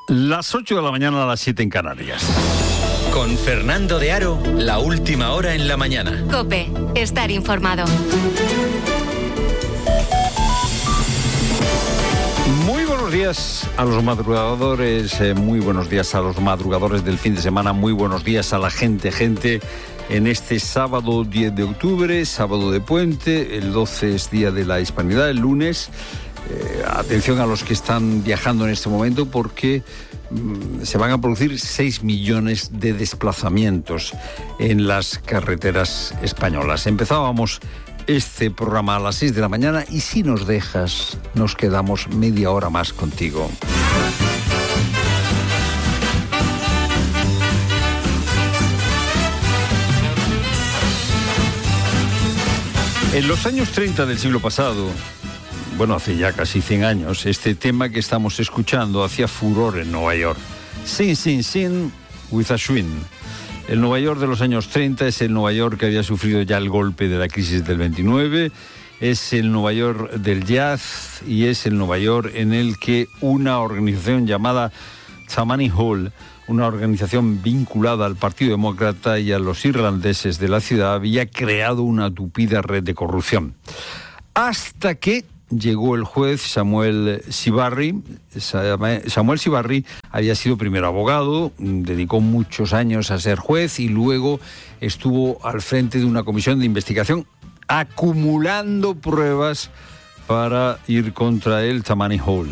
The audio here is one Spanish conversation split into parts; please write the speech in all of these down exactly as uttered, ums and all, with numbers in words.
Las ocho de la mañana a las siete en Canarias. Con Fernando de Aro, la última hora en la mañana. COPE, estar informado. Muy buenos días a los madrugadores, eh, muy buenos días a los madrugadores del fin de semana, muy buenos días a la gente, gente, en este sábado diez de octubre, sábado de puente, el doce es día de la Hispanidad, el lunes. Eh, atención a los que están viajando en este momento porque mm, se van a producir seis millones de desplazamientos en las carreteras españolas. Empezábamos este programa a las seis de la mañana y si nos dejas, nos quedamos media hora más contigo. En los años treinta del siglo pasado, bueno, hace ya casi cien años, este tema que estamos escuchando hacía furor en Nueva York. Sin, sin, sin, with a swing. El Nueva York de los años treinta es el Nueva York que había sufrido ya el golpe de la crisis del veintinueve, es el Nueva York del jazz y es el Nueva York en el que una organización llamada Tammany Hall, una organización vinculada al Partido Demócrata y a los irlandeses de la ciudad, había creado una tupida red de corrupción. Hasta que llegó el juez Samuel Sibarry. Samuel Sibarry había sido primero abogado, dedicó muchos años a ser juez y luego estuvo al frente de una comisión de investigación acumulando pruebas para ir contra el Tammany Hall.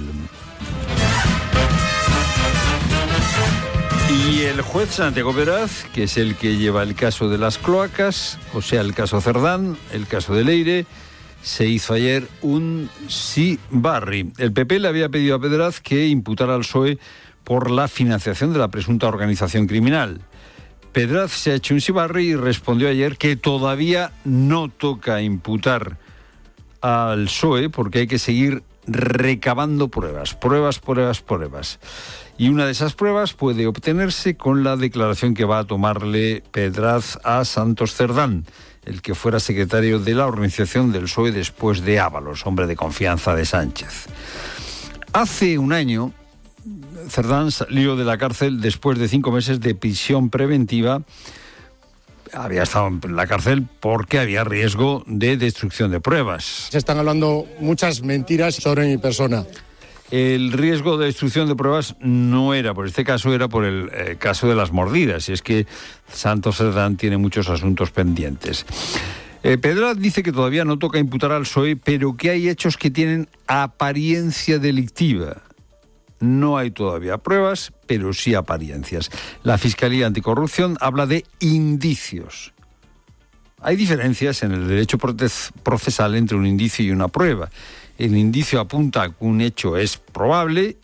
Y el juez Santiago Pedraz, que es el que lleva el caso de las cloacas, o sea, el caso Cerdán, el caso de Leire, se hizo ayer un Sibarry. El P P le había pedido a Pedraz que imputara al P S O E por la financiación de la presunta organización criminal. Pedraz se ha hecho un Sibarry y respondió ayer que todavía no toca imputar al P S O E porque hay que seguir recabando pruebas, pruebas, pruebas, pruebas. Y una de esas pruebas puede obtenerse con la declaración que va a tomarle Pedraz a Santos Cerdán, el que fuera secretario de la organización del P S O E después de Ábalos, hombre de confianza de Sánchez. Hace un año, Cerdán salió de la cárcel después de cinco meses de prisión preventiva. Había estado en la cárcel porque había riesgo de destrucción de pruebas. Se están hablando muchas mentiras sobre mi persona. El riesgo de destrucción de pruebas no era por este caso, era por el eh, caso de las mordidas. Y es que Santos Cerdán tiene muchos asuntos pendientes. Eh, Pedraz dice que todavía no toca imputar al P S O E, pero que hay hechos que tienen apariencia delictiva. No hay todavía pruebas, pero sí apariencias. La Fiscalía Anticorrupción habla de indicios. Hay diferencias en el derecho procesal entre un indicio y una prueba. El indicio apunta a que un hecho es probable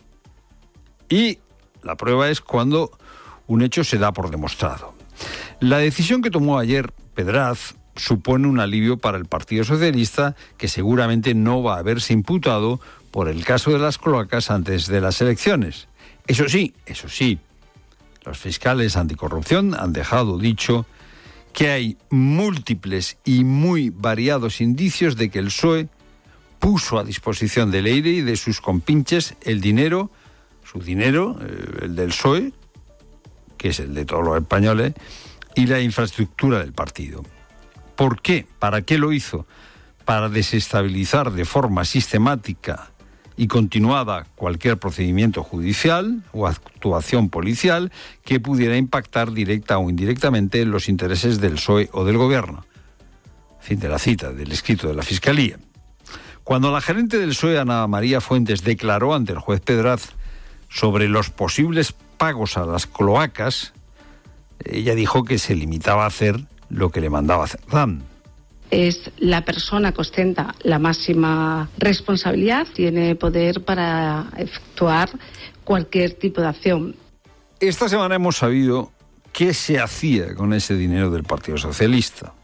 y la prueba es cuando un hecho se da por demostrado. La decisión que tomó ayer Pedraz supone un alivio para el Partido Socialista, que seguramente no va a verse imputado por el caso de las cloacas antes de las elecciones. Eso sí, eso sí, los fiscales anticorrupción han dejado dicho que hay múltiples y muy variados indicios de que el P S O E puso a disposición de Leire y de sus compinches el dinero, su dinero, el del P S O E, que es el de todos los españoles, y la infraestructura del partido. ¿Por qué? ¿Para qué lo hizo? Para desestabilizar de forma sistemática y continuada cualquier procedimiento judicial o actuación policial que pudiera impactar directa o indirectamente en los intereses del P S O E o del Gobierno. Fin de la cita del escrito de la Fiscalía. Cuando la gerente del P S O E, Ana María Fuentes, declaró ante el juez Pedraz sobre los posibles pagos a las cloacas, ella dijo que se limitaba a hacer lo que le mandaba Cerdán. Es la persona que ostenta la máxima responsabilidad, tiene poder para efectuar cualquier tipo de acción. Esta semana hemos sabido qué se hacía con ese dinero del Partido Socialista.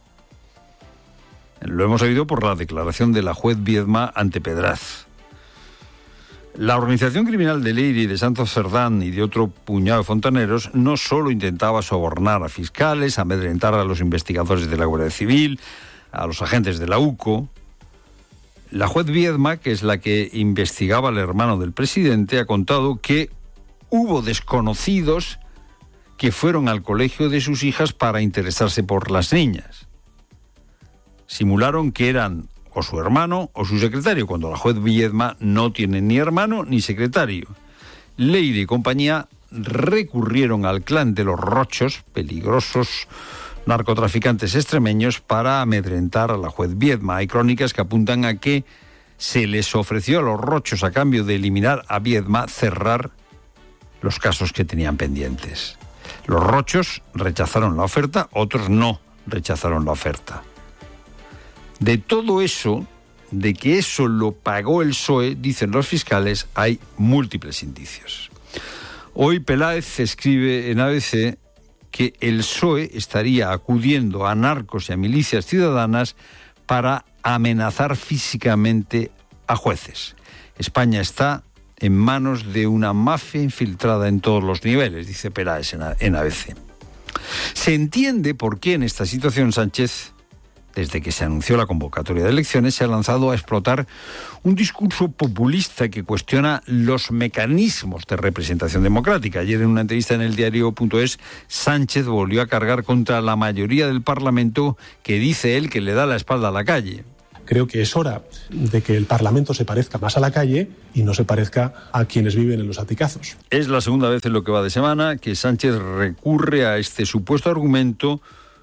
Lo hemos sabido por la declaración de la juez Viedma ante Pedraz. La organización criminal de Leire y de Santos Cerdán y de otro puñado de fontaneros no solo intentaba sobornar a fiscales, amedrentar a los investigadores de la Guardia Civil, a los agentes de la U C O. La juez Viedma, que es la que investigaba al hermano del presidente, ha contado que hubo desconocidos que fueron al colegio de sus hijas para interesarse por las niñas. Simularon que eran o su hermano o su secretario, cuando la juez Viedma no tiene ni hermano ni secretario. Leire y compañía recurrieron al clan de los Rochos, peligrosos narcotraficantes extremeños, para amedrentar a la juez Viedma. Hay crónicas que apuntan a que se les ofreció a los Rochos, a cambio de eliminar a Viedma, cerrar los casos que tenían pendientes. Los Rochos rechazaron la oferta, otros no rechazaron la oferta. De todo eso, de que eso lo pagó el P S O E, dicen los fiscales, hay múltiples indicios. Hoy Peláez escribe en A B C que el P S O E estaría acudiendo a narcos y a milicias ciudadanas para amenazar físicamente a jueces. España está en manos de una mafia infiltrada en todos los niveles, dice Peláez en A B C. Se entiende por qué en esta situación Sánchez, desde que se anunció la convocatoria de elecciones, se ha lanzado a explotar un discurso populista que cuestiona los mecanismos de representación democrática. Ayer, en una entrevista en el diario punto es, Sánchez volvió a cargar contra la mayoría del Parlamento, que dice él que le da la espalda a la calle. Creo que es hora de que el Parlamento se parezca más a la calle y no se parezca a quienes viven en los aticazos. Es la segunda vez en lo que va de semana que Sánchez recurre a este supuesto argumento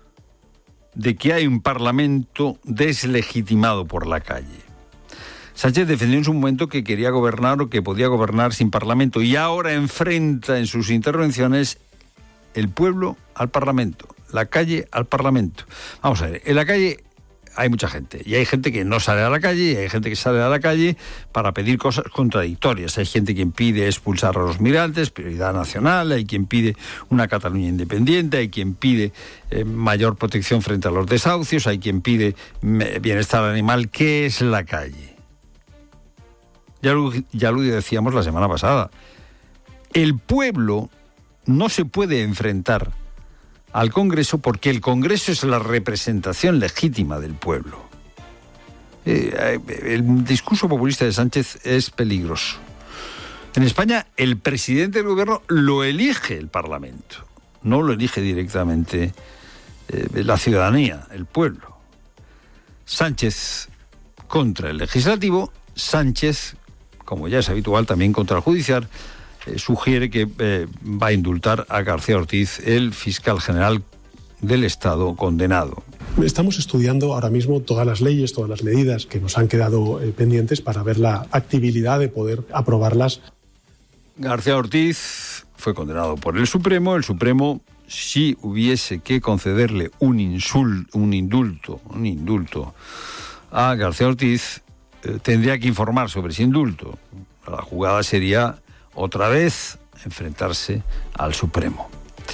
de que hay un Parlamento deslegitimado por la calle. Sánchez defendió en su momento que quería gobernar o que podía gobernar sin Parlamento, y ahora enfrenta en sus intervenciones el pueblo al Parlamento, la calle al Parlamento. Vamos a ver, en la calle hay mucha gente, y hay gente que no sale a la calle, y hay gente que sale a la calle para pedir cosas contradictorias. Hay gente que pide expulsar a los migrantes, prioridad nacional, hay quien pide una Cataluña independiente, hay quien pide eh, mayor protección frente a los desahucios, hay quien pide eh, bienestar animal. ¿Qué es la calle? Ya lo, ya lo decíamos la semana pasada. El pueblo no se puede enfrentar al Congreso, porque el Congreso es la representación legítima del pueblo. Eh, el discurso populista de Sánchez es peligroso. En España, el presidente del gobierno lo elige el Parlamento, no lo elige directamente eh, la ciudadanía, el pueblo. Sánchez contra el legislativo, Sánchez, como ya es habitual, también contra el judicial. Eh, sugiere que eh, va a indultar a García Ortiz, el fiscal general del Estado condenado. Estamos estudiando ahora mismo todas las leyes, todas las medidas que nos han quedado eh, pendientes para ver la factibilidad de poder aprobarlas. García Ortiz fue condenado por el Supremo. El Supremo, si hubiese que concederle un, insul, un indulto, un indulto a García Ortiz, eh, tendría que informar sobre ese indulto. La jugada sería otra vez enfrentarse al Supremo.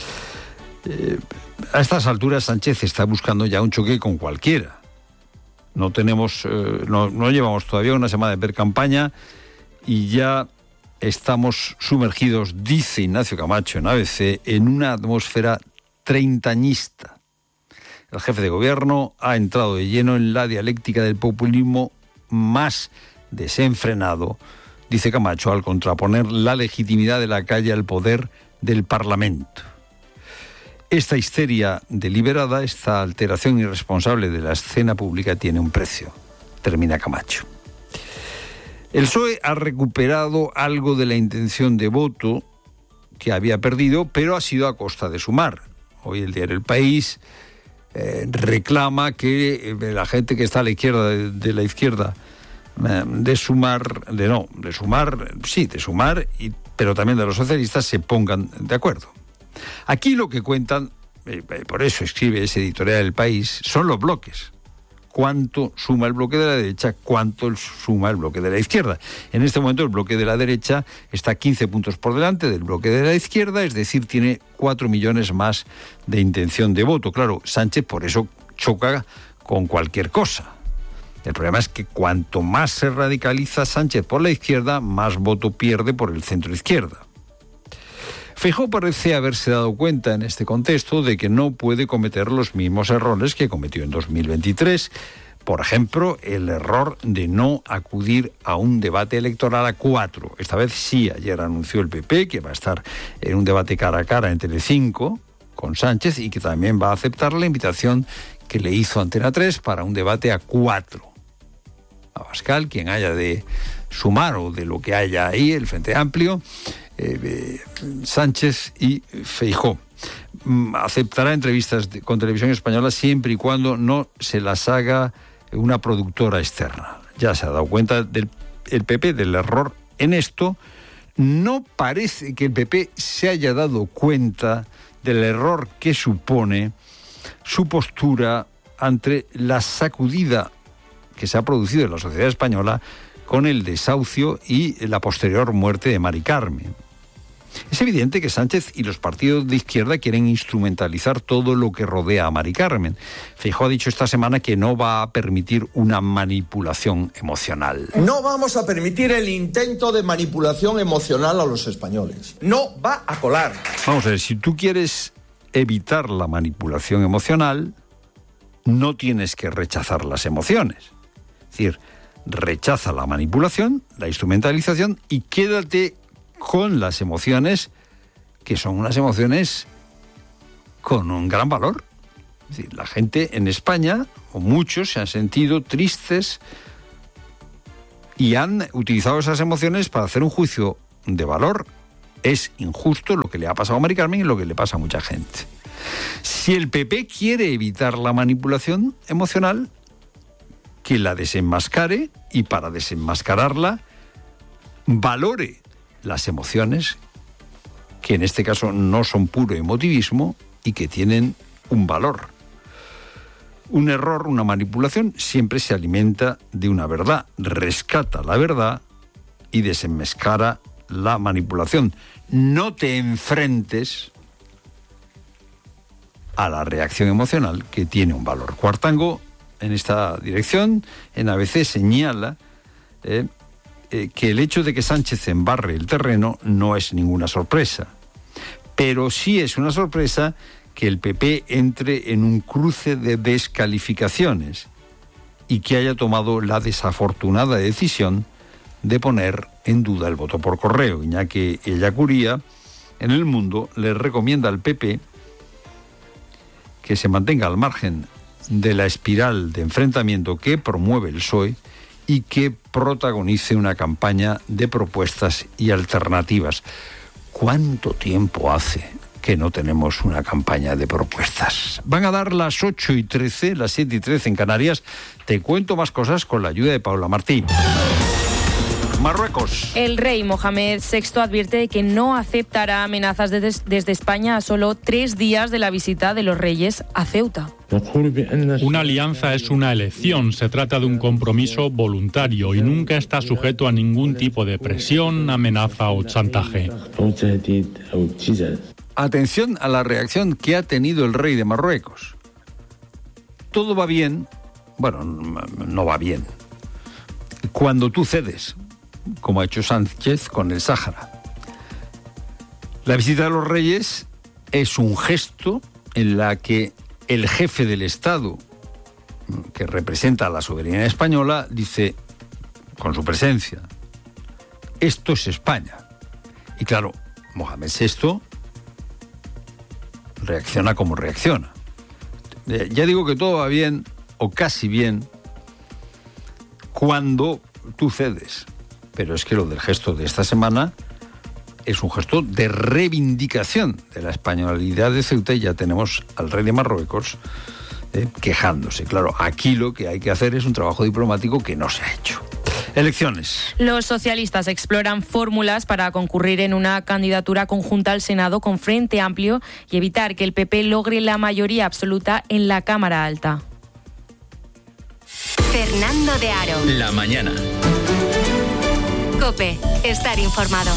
Eh, a estas alturas Sánchez está buscando ya un choque con cualquiera. No tenemos, eh, no, no llevamos todavía una semana de ver campaña y ya estamos sumergidos, dice Ignacio Camacho en A B C, en una atmósfera treintañista. El jefe de gobierno ha entrado de lleno en la dialéctica del populismo más desenfrenado, dice Camacho, al contraponer la legitimidad de la calle al poder del Parlamento. Esta histeria deliberada, esta alteración irresponsable de la escena pública tiene un precio, termina Camacho. El P S O E ha recuperado algo de la intención de voto que había perdido, pero ha sido a costa de sumar. Hoy el diario El País eh, reclama que eh, la gente que está a la izquierda de, de la izquierda de sumar, de no, de sumar, sí, de sumar, y, pero también de los socialistas se pongan de acuerdo. Aquí lo que cuentan, eh, por eso escribe ese editorial del País, son los bloques. Cuánto suma el bloque de la derecha, cuánto suma el bloque de la izquierda. En este momento el bloque de la derecha está quince puntos por delante del bloque de la izquierda, es decir, tiene cuatro millones más de intención de voto. Claro, Sánchez por eso choca con cualquier cosa. El problema es que cuanto más se radicaliza Sánchez por la izquierda, más voto pierde por el centro izquierda. Feijóo parece haberse dado cuenta en este contexto de que no puede cometer los mismos errores que cometió en dos mil veintitrés, Por ejemplo, el error de no acudir a un debate electoral a cuatro. Esta vez sí, ayer anunció el P P que va a estar en un debate cara a cara en Telecinco con Sánchez y que también va a aceptar la invitación que le hizo Antena tres para un debate a cuatro. Abascal, quien haya de sumar o de lo que haya ahí, el Frente Amplio, eh, eh, Sánchez y Feijóo. Aceptará entrevistas de, con Televisión Española siempre y cuando no se las haga una productora externa. Ya se ha dado cuenta del el P P del error en esto. No parece que el P P se haya dado cuenta del error que supone su postura ante la sacudida que se ha producido en la sociedad española con el desahucio y la posterior muerte de Mari Carmen. Es evidente que Sánchez y los partidos de izquierda quieren instrumentalizar todo lo que rodea a Mari Carmen. Feijóo ha dicho esta semana que no va a permitir una manipulación emocional. No vamos a permitir el intento de manipulación emocional a los españoles. No va a colar. Vamos a ver, si tú quieres evitar la manipulación emocional, no tienes que rechazar las emociones. Es decir, rechaza la manipulación, la instrumentalización y quédate con las emociones, que son unas emociones con un gran valor. Es decir, la gente en España, o muchos, se han sentido tristes y han utilizado esas emociones para hacer un juicio de valor. Es injusto lo que le ha pasado a Mari Carmen y lo que le pasa a mucha gente. Si el P P quiere evitar la manipulación emocional, que la desenmascare y para desenmascararla valore las emociones, que en este caso no son puro emotivismo y que tienen un valor. Un error, una manipulación, siempre se alimenta de una verdad, rescata la verdad y desenmascara la manipulación. No te enfrentes a la reacción emocional, que tiene un valor. Cuartango, en esta dirección, en A B C señala eh, eh, que el hecho de que Sánchez embarre el terreno no es ninguna sorpresa, pero sí es una sorpresa que el P P entre en un cruce de descalificaciones y que haya tomado la desafortunada decisión de poner en duda el voto por correo. Iñaki Ellacuría, en El Mundo, le recomienda al P P que se mantenga al margen de la espiral de enfrentamiento que promueve el P S O E y que protagonice una campaña de propuestas y alternativas. ¿Cuánto tiempo hace que no tenemos una campaña de propuestas? Van a dar las ocho y trece, las siete y trece en Canarias. Te cuento más cosas con la ayuda de Paula Martín. Marruecos. El rey Mohamed sexto advierte de que no aceptará amenazas desde, desde España a solo tres días de la visita de los reyes a Ceuta. Una alianza es una elección, se trata de un compromiso voluntario y nunca está sujeto a ningún tipo de presión, amenaza o chantaje. Atención a la reacción que ha tenido el rey de Marruecos. Todo va bien, bueno, no va bien, cuando tú cedes, como ha hecho Sánchez con el Sáhara. La visita de los reyes es un gesto en la que el jefe del Estado, que representa a la soberanía española, dice, con su presencia, esto es España. Y claro, Mohamed sexto reacciona como reacciona. Ya digo que todo va bien, o casi bien, cuando tú cedes. Pero es que lo del gesto de esta semana es un gesto de reivindicación de la españolidad de Ceuta y ya tenemos al rey de Marruecos eh, quejándose. Claro, aquí lo que hay que hacer es un trabajo diplomático que no se ha hecho. Elecciones. Los socialistas exploran fórmulas para concurrir en una candidatura conjunta al Senado con Frente Amplio y evitar que el P P logre la mayoría absoluta en la Cámara Alta. Fernando de Aro. La mañana. COPE. Estar informado.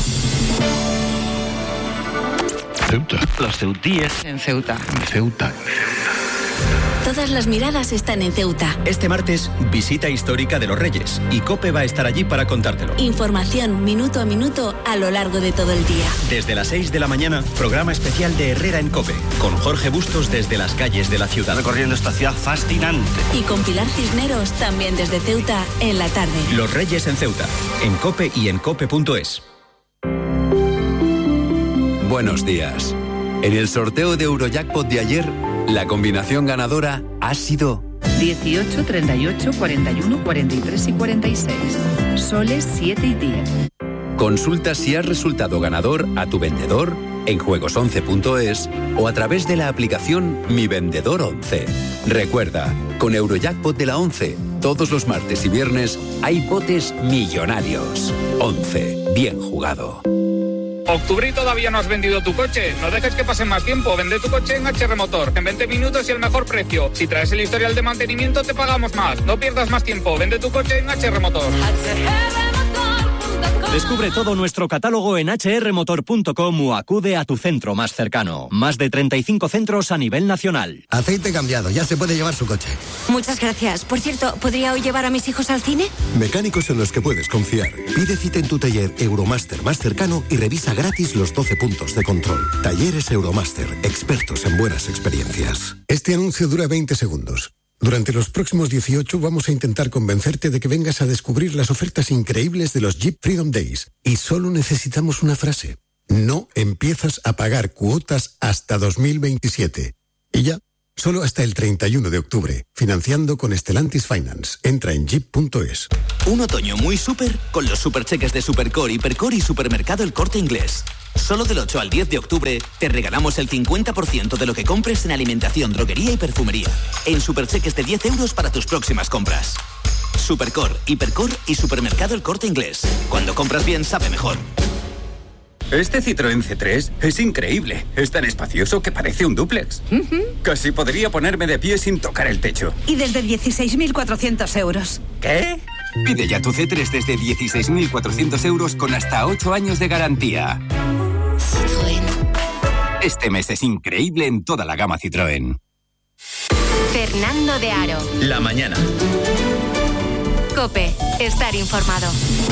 Ceuta. Los ceutíes. En Ceuta. En Ceuta. En Ceuta. Todas las miradas están en Ceuta. Este martes, visita histórica de los Reyes y COPE va a estar allí para contártelo. Información minuto a minuto a lo largo de todo el día. Desde las seis de la mañana, programa especial de Herrera en COPE, con Jorge Bustos desde las calles de la ciudad. Recorriendo esta ciudad fascinante. Y con Pilar Cisneros también desde Ceuta en la tarde. Los Reyes en Ceuta, en COPE y en cope punto es. Buenos días. En el sorteo de Eurojackpot de ayer, la combinación ganadora ha sido dieciocho, treinta y ocho, cuarenta y uno, cuarenta y tres y cuarenta y seis. Soles siete y diez. Consulta si has resultado ganador a tu vendedor en juegos once punto es o a través de la aplicación Mi Vendedor once. Recuerda, con Eurojackpot de la once, todos los martes y viernes hay botes millonarios. once. Bien jugado. Octubre y todavía no has vendido tu coche. No dejes que pase más tiempo. Vende tu coche en H R Motor. En veinte minutos y el mejor precio. Si traes el historial de mantenimiento, te pagamos más. No pierdas más tiempo. Vende tu coche en H R Motor. Descubre todo nuestro catálogo en hache erre motor punto com o acude a tu centro más cercano. Más de treinta y cinco centros a nivel nacional. Aceite cambiado, ya se puede llevar su coche. Muchas gracias. Por cierto, ¿podría hoy llevar a mis hijos al cine? Mecánicos en los que puedes confiar. Pide cita en tu taller Euromaster más cercano y revisa gratis los doce puntos de control. Talleres Euromaster, expertos en buenas experiencias. Este anuncio dura veinte segundos. Durante los próximos dieciocho vamos a intentar convencerte de que vengas a descubrir las ofertas increíbles de los Jeep Freedom Days. Y solo necesitamos una frase. No empiezas a pagar cuotas hasta dos mil veintisiete. Y ya, solo hasta el treinta y uno de octubre. Financiando con Stellantis Finance. Entra en jeep punto es. Un otoño muy súper con los supercheques de Supercore, Hipercore y Supermercado El Corte Inglés. Solo del ocho al diez de octubre te regalamos el cincuenta por ciento de lo que compres en alimentación, droguería y perfumería. En supercheques de diez euros para tus próximas compras. Supercore, Hipercore y Supermercado El Corte Inglés. Cuando compras bien, sabe mejor. Este Citroën C tres es increíble. Es tan espacioso que parece un dúplex. Uh-huh. Casi podría ponerme de pie sin tocar el techo. Y desde dieciséis mil cuatrocientos euros. ¿Qué? Pide ya tu C tres desde dieciséis mil cuatrocientos euros con hasta ocho años de garantía. Citroën. Este mes es increíble en toda la gama Citroën. Fernando de Aro. La mañana. COPE. Estar informado.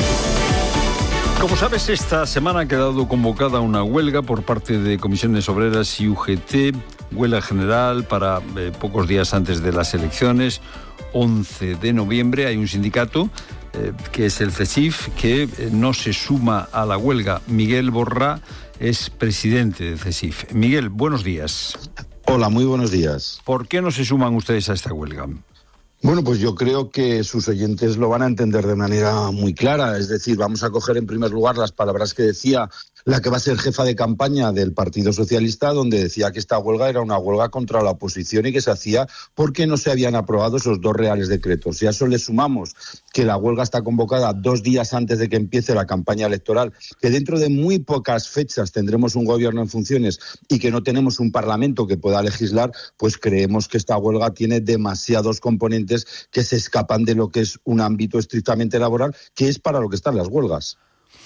Como sabes, esta semana ha quedado convocada una huelga por parte de Comisiones Obreras y U G T, huelga general para eh, pocos días antes de las elecciones, once de noviembre. Hay un sindicato, eh, que es el CESIF, que eh, no se suma a la huelga. Miguel Borrá es presidente del CESIF. Miguel, buenos días. Hola, muy buenos días. ¿Por qué no se suman ustedes a esta huelga? Bueno, pues yo creo que sus oyentes lo van a entender de manera muy clara. Es decir, vamos a coger en primer lugar las palabras que decía la que va a ser jefa de campaña del Partido Socialista, donde decía que esta huelga era una huelga contra la oposición y que se hacía porque no se habían aprobado esos dos reales decretos. Si a eso le sumamos que la huelga está convocada dos días antes de que empiece la campaña electoral, que dentro de muy pocas fechas tendremos un gobierno en funciones y que no tenemos un parlamento que pueda legislar, pues creemos que esta huelga tiene demasiados componentes que se escapan de lo que es un ámbito estrictamente laboral, que es para lo que están las huelgas.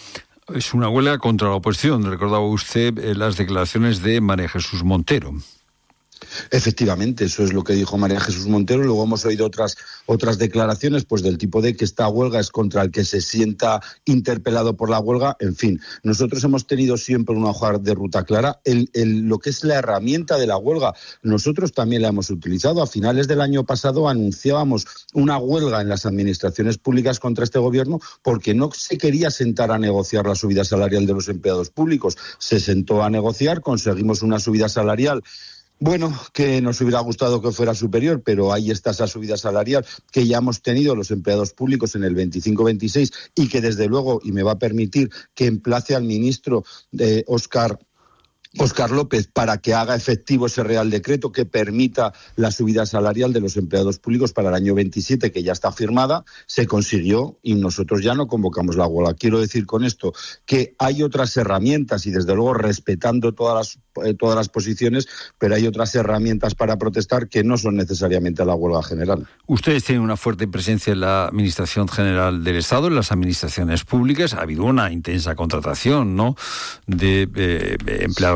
Es una huelga contra la oposición. Recordaba usted eh, las declaraciones de María Jesús Montero. Efectivamente, eso es lo que dijo María Jesús Montero. Luego hemos oído otras otras declaraciones, pues del tipo de que esta huelga es contra el que se sienta interpelado por la huelga. En fin, nosotros hemos tenido siempre una hoja de ruta clara. El, el, lo que es la herramienta de la huelga, nosotros también la hemos utilizado. A finales del año pasado anunciábamos una huelga en las administraciones públicas contra este gobierno porque no se quería sentar a negociar la subida salarial de los empleados públicos. Se sentó a negociar, conseguimos una subida salarial. Bueno, que nos hubiera gustado que fuera superior, pero ahí está esa subida salarial que ya hemos tenido los empleados públicos en el veinticinco veintiséis y que desde luego, y me va a permitir que emplace al ministro de Óscar Óscar López para que haga efectivo ese Real Decreto que permita la subida salarial de los empleados públicos para el año veintisiete, que ya está firmada, se consiguió y nosotros ya no convocamos la huelga. Quiero decir con esto que hay otras herramientas y desde luego respetando todas las, eh, todas las posiciones, pero hay otras herramientas para protestar que no son necesariamente la huelga general. Ustedes tienen una fuerte presencia en la Administración General del Estado, en las administraciones públicas. Ha habido una intensa contratación, ¿no?, de eh, empleados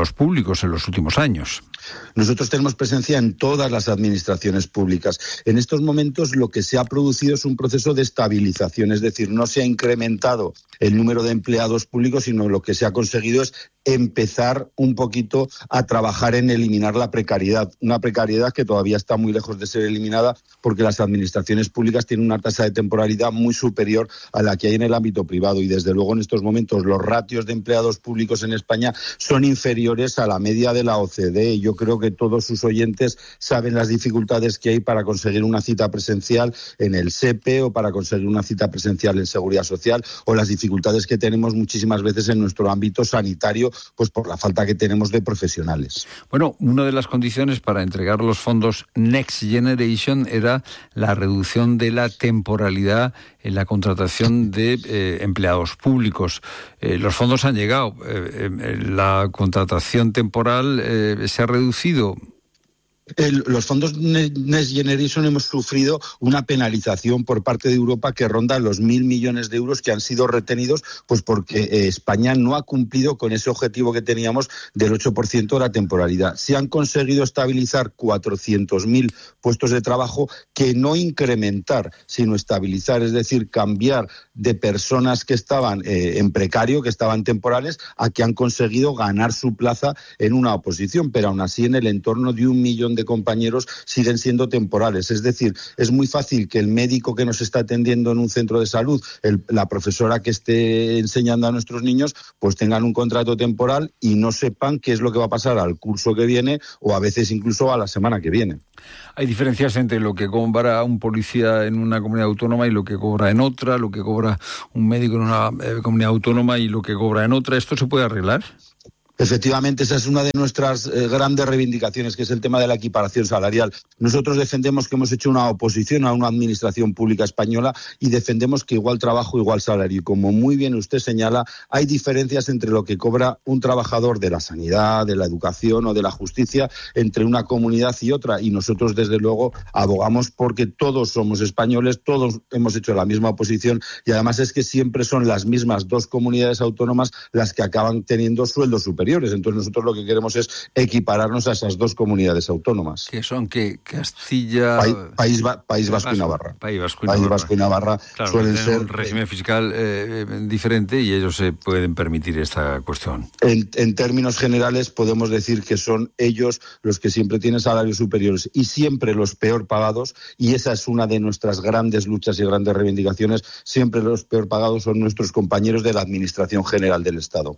empleados públicos en los últimos años. Nosotros tenemos presencia en todas las administraciones públicas. En estos momentos lo que se ha producido es un proceso de estabilización, es decir, no se ha incrementado el número de empleados públicos, sino lo que se ha conseguido es empezar un poquito a trabajar en eliminar la precariedad. Una precariedad que todavía está muy lejos de ser eliminada porque las administraciones públicas tienen una tasa de temporalidad muy superior a la que hay en el ámbito privado y desde luego en estos momentos los ratios de empleados públicos en España son inferiores a la media de la O C D E. Yo creo que todos sus oyentes saben las dificultades que hay para conseguir una cita presencial en el S E P E o para conseguir una cita presencial en Seguridad Social o las dificultades que tenemos muchísimas veces en nuestro ámbito sanitario, pues por la falta que tenemos de profesionales. Bueno, una de las condiciones para entregar los fondos Next Generation era la reducción de la temporalidad en la contratación de eh, empleados públicos. Eh, los fondos han llegado, eh, eh, la contratación temporal eh, se ha reducido. El, los fondos Next Generation hemos sufrido una penalización por parte de Europa que ronda los mil millones de euros que han sido retenidos, pues porque eh, España no ha cumplido con ese objetivo que teníamos del ocho por ciento de la temporalidad. Se han conseguido estabilizar cuatrocientos mil puestos de trabajo, que no incrementar, sino estabilizar, es decir, cambiar de personas que estaban eh, en precario, que estaban temporales, a que han conseguido ganar su plaza en una oposición, pero aún así en el entorno de un millón de compañeros siguen siendo temporales. Es decir, es muy fácil que el médico que nos está atendiendo en un centro de salud, el, la profesora que esté enseñando a nuestros niños, pues tengan un contrato temporal y no sepan qué es lo que va a pasar al curso que viene o a veces incluso a la semana que viene. Hay diferencias entre lo que cobra un policía en una comunidad autónoma y lo que cobra en otra, lo que cobra un médico en una eh, comunidad autónoma y lo que cobra en otra. ¿Esto se puede arreglar? Efectivamente, esa es una de nuestras eh, grandes reivindicaciones, que es el tema de la equiparación salarial. Nosotros defendemos que hemos hecho una oposición a una administración pública española y defendemos que igual trabajo, igual salario. Y como muy bien usted señala, hay diferencias entre lo que cobra un trabajador de la sanidad, de la educación o de la justicia entre una comunidad y otra. Y nosotros, desde luego, abogamos porque todos somos españoles, todos hemos hecho la misma oposición y además es que siempre son las mismas dos comunidades autónomas las que acaban teniendo sueldos superiores. Entonces nosotros lo que queremos es equipararnos a esas dos comunidades autónomas. ¿Qué son? ¿Qué? Castilla... País, País, País Vasco y Navarra. País Vasco y País Navarra. Vasco y Navarra claro, suelen tienen ser... un régimen fiscal eh, diferente y ellos se pueden permitir esta cuestión. En, en términos generales podemos decir que son ellos los que siempre tienen salarios superiores y siempre los peor pagados, y esa es una de nuestras grandes luchas y grandes reivindicaciones. Siempre los peor pagados son nuestros compañeros de la Administración General del Estado.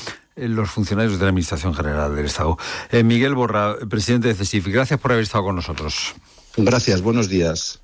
Los funcionarios de la Administración General del Estado. Eh, Miguel Borra, presidente de CESIF, gracias por haber estado con nosotros. Gracias, buenos días.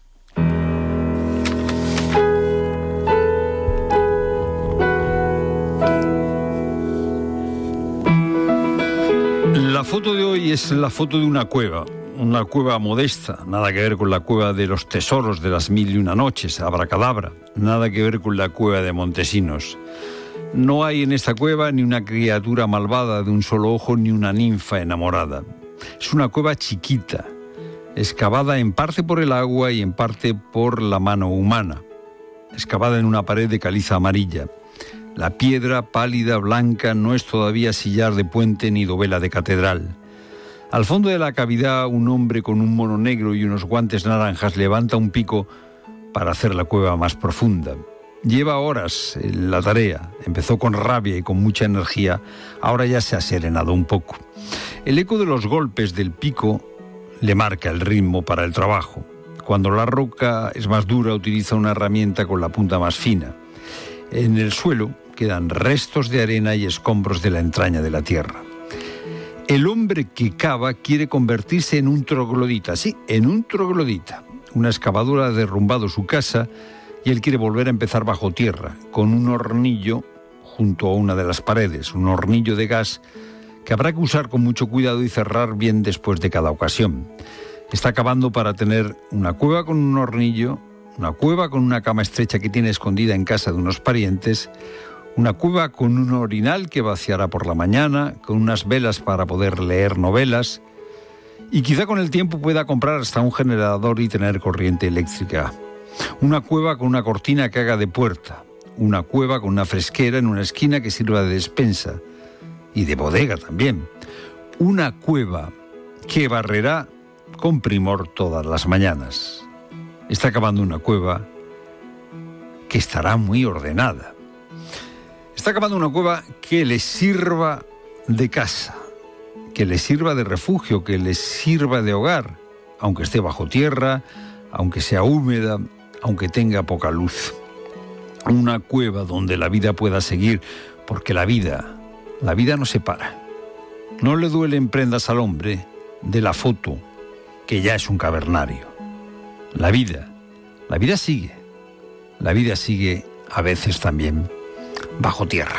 La foto de hoy es la foto de una cueva. Una cueva modesta, nada que ver con la cueva de los tesoros de las mil y una noches, Abracadabra, nada que ver con la cueva de Montesinos. No hay en esta cueva ni una criatura malvada de un solo ojo ni una ninfa enamorada. Es una cueva chiquita, excavada en parte por el agua y en parte por la mano humana, excavada en una pared de caliza amarilla. La piedra, pálida, blanca, no es todavía sillar de puente ni dovela de catedral. Al fondo de la cavidad, un hombre con un mono negro y unos guantes naranjas levanta un pico para hacer la cueva más profunda. Lleva horas en la tarea, empezó con rabia y con mucha energía, ahora ya se ha serenado un poco. El eco de los golpes del pico le marca el ritmo para el trabajo. Cuando la roca es más dura, utiliza una herramienta con la punta más fina. En el suelo quedan restos de arena y escombros de la entraña de la tierra. El hombre que cava quiere convertirse en un troglodita, sí, en un troglodita. Una excavadora ha derrumbado su casa y él quiere volver a empezar bajo tierra, con un hornillo junto a una de las paredes, un hornillo de gas que habrá que usar con mucho cuidado y cerrar bien después de cada ocasión. Está cavando para tener una cueva con un hornillo, una cueva con una cama estrecha que tiene escondida en casa de unos parientes, una cueva con un orinal que vaciará por la mañana, con unas velas para poder leer novelas, y quizá con el tiempo pueda comprar hasta un generador y tener corriente eléctrica. Una cueva con una cortina que haga de puerta, una cueva con una fresquera en una esquina que sirva de despensa y de bodega también. una cueva que barrerá con primor todas las mañanas. Está acabando una cueva que estará muy ordenada. Está acabando una cueva que le sirva de casa, que le sirva de refugio, que le sirva de hogar, aunque esté bajo tierra, aunque sea húmeda, aunque tenga poca luz. Una cueva donde la vida pueda seguir, porque la vida, la vida no se para. No le duelen prendas al hombre de la foto, que ya es un cavernario. La vida, la vida sigue. La vida sigue a veces también bajo tierra.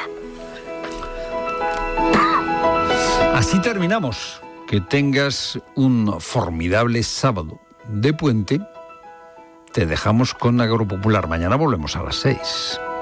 Así terminamos. Que tengas un formidable sábado de puente. Te dejamos con Agropopular. Mañana volvemos a las seis.